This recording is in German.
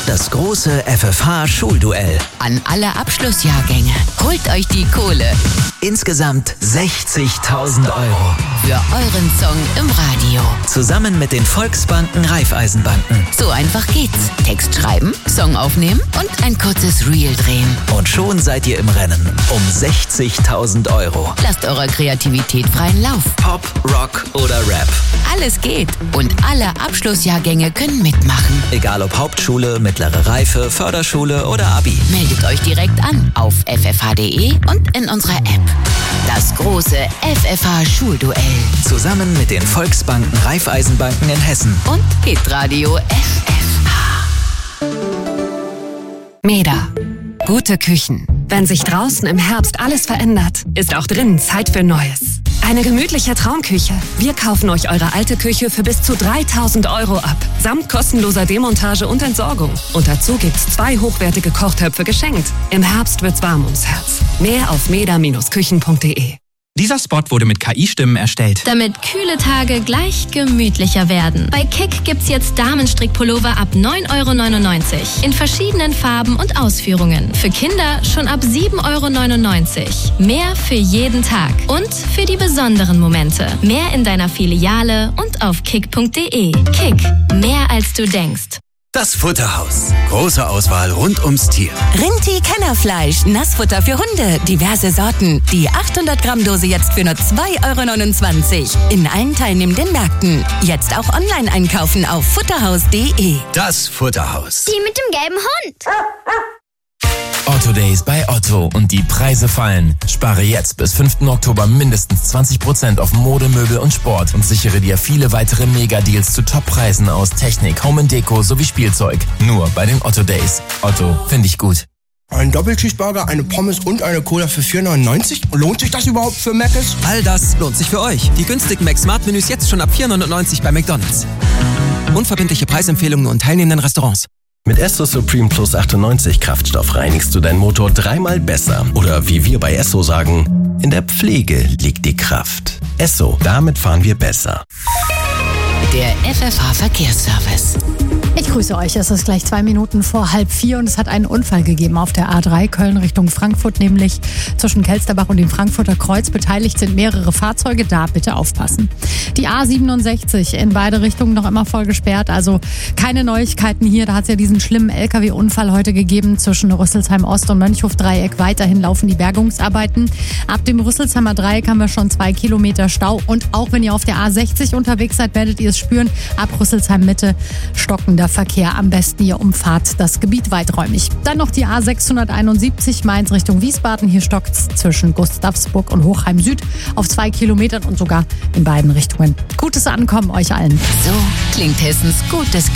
Das große FFH-Schulduell. An alle Abschlussjahrgänge. Holt euch die Kohle. Insgesamt 60.000 Euro. Für euren Song im Radio. Zusammen mit den Volksbanken Raiffeisenbanken. So einfach geht's. Text schreiben, Song aufnehmen und ein kurzes Reel drehen. Und schon seid ihr im Rennen um 60.000 Euro. Lasst eurer Kreativität freien Lauf. Pop, Rock oder Rap. Alles geht. Und alle Abschlussjahrgänge können mitmachen. Egal ob Hauptschule, mittlere Reife, Förderschule oder Abi. Meldet euch direkt an auf ffh.de und in unserer App. Das große FFH-Schulduell. Zusammen mit den Volksbanken Raiffeisenbanken in Hessen. Und Hitradio FFH. MEDA. Gute Küchen. Wenn sich draußen im Herbst alles verändert, ist auch drinnen Zeit für Neues. Eine gemütliche Traumküche. Wir kaufen euch eure alte Küche für bis zu 3.000 Euro ab. Samt kostenloser Demontage und Entsorgung. Und dazu gibt's 2 hochwertige Kochtöpfe geschenkt. Im Herbst wird's warm ums Herz. Mehr auf meda-küchen.de. Dieser Spot wurde mit KI-Stimmen erstellt. Damit kühle Tage gleich gemütlicher werden. Bei Kick gibt's jetzt Damenstrickpullover ab 9,99 € in verschiedenen Farben und Ausführungen. Für Kinder schon ab 7,99 €. Mehr für jeden Tag und für die besonderen Momente. Mehr in deiner Filiale und auf kick.de. Kick, mehr als du denkst. Das Futterhaus. Große Auswahl rund ums Tier. Rinti-Kennerfleisch, Nassfutter für Hunde, diverse Sorten. Die 800 Gramm Dose jetzt für nur 2,29 € in allen teilnehmenden Märkten. Jetzt auch online einkaufen auf futterhaus.de. Das Futterhaus. Die mit dem gelben Hund. Otto Days bei Otto und die Preise fallen. Spare jetzt bis 5. Oktober mindestens 20% auf Mode, Möbel und Sport und sichere dir viele weitere Mega-Deals zu Top-Preisen aus Technik, Home & Deko sowie Spielzeug. Nur bei den Otto Days. Otto, finde ich gut. Ein Doppelcheeseburger, eine Pommes und eine Cola für 4,99 €? Lohnt sich das überhaupt für Mc's? All das lohnt sich für euch. Die günstigen Mac-Smart-Menüs jetzt schon ab 4,99 € bei McDonald's. Unverbindliche Preisempfehlungen nur in teilnehmenden Restaurants. Mit Esso Supreme Plus 98 Kraftstoff reinigst du deinen Motor 3-mal besser. Oder wie wir bei Esso sagen, in der Pflege liegt die Kraft. Esso, damit fahren wir besser. Der FFH Verkehrsservice. Ich grüße euch. Es ist gleich 2 Minuten vor 3:30 und es hat einen Unfall gegeben auf der A3 Köln Richtung Frankfurt, nämlich zwischen Kelsterbach und dem Frankfurter Kreuz. Beteiligt sind mehrere Fahrzeuge, da bitte aufpassen. Die A67 in beide Richtungen noch immer voll gesperrt, also keine Neuigkeiten hier. Da hat es ja diesen schlimmen LKW-Unfall heute gegeben zwischen Rüsselsheim Ost und Mönchhof-Dreieck. Weiterhin laufen die Bergungsarbeiten. Ab dem Rüsselsheimer Dreieck haben wir schon 2 Kilometer Stau und auch wenn ihr auf der A60 unterwegs seid, werdet ihr es spüren. Ab Rüsselsheim Mitte stockender Verkehr. Am besten ihr umfahrt das Gebiet weiträumig. Dann noch die A671 Mainz Richtung Wiesbaden. Hier stockt's zwischen Gustavsburg und Hochheim Süd auf 2 Kilometern und sogar in beiden Richtungen. Gutes Ankommen euch allen. So klingt Hessens gutes